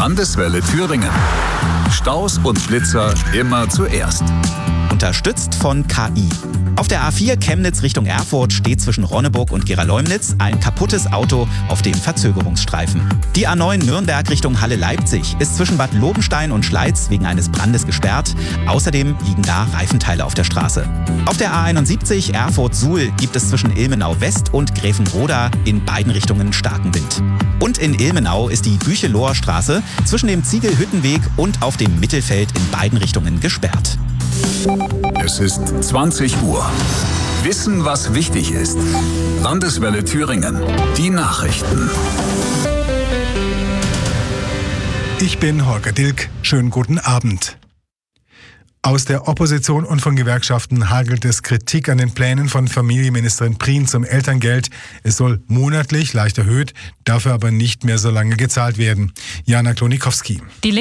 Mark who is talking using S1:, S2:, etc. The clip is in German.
S1: Landeswelle Thüringen. Staus und Blitzer immer zuerst.
S2: Unterstützt von KI. Auf der A4 Chemnitz Richtung Erfurt steht zwischen Ronneburg und Gera-Leumnitz ein kaputtes Auto auf dem Verzögerungsstreifen. Die A9 Nürnberg Richtung Halle-Leipzig ist zwischen Bad Lobenstein und Schleiz wegen eines Brandes gesperrt. Außerdem liegen da Reifenteile auf der Straße. Auf der A71 Erfurt-Suhl gibt es zwischen Ilmenau West und Gräfenroda in beiden Richtungen starken Wind. Und in Ilmenau ist die Bücheloher Straße zwischen dem Ziegelhüttenweg und auf dem Mittelfeld in beiden Richtungen gesperrt.
S1: Es ist 20 Uhr. Wissen, was wichtig ist. Landeswelle Thüringen. Die Nachrichten.
S3: Ich bin Holger Dilk. Schönen guten Abend. Aus der Opposition und von Gewerkschaften hagelt es Kritik an den Plänen von Familienministerin Prien zum Elterngeld. Es soll monatlich leicht erhöht, dafür aber nicht mehr so lange gezahlt werden. Jana Klonikowski.